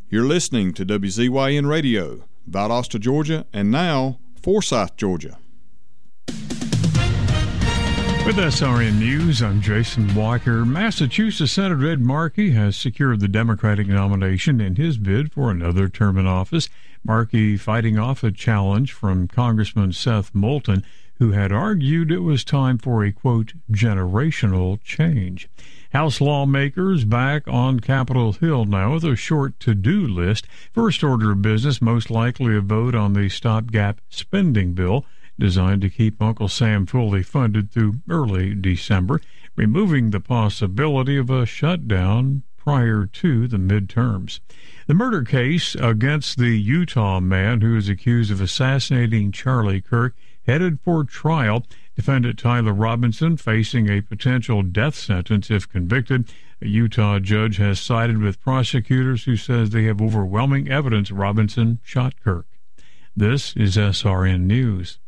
You're listening to WZYN Radio, Valdosta, Georgia, and now Forsyth, Georgia. With SRN News, I'm Jason Walker. Massachusetts Senator Ed Markey has secured the Democratic nomination in his bid for another term in office. Markey fighting off a challenge from Congressman Seth Moulton, who had argued it was time for a, quote, generational change. House lawmakers back on Capitol Hill now with a short to-do list. First order of business, most likely a vote on the stopgap spending bill designed to keep Uncle Sam fully funded through early December, removing the possibility of a shutdown prior to the midterms. The murder case against the Utah man who is accused of assassinating Charlie Kirk headed for trial. Defendant Tyler Robinson facing a potential death sentence if convicted. A Utah judge has sided with prosecutors who says they have overwhelming evidence Robinson shot Kirk. This is SRN News.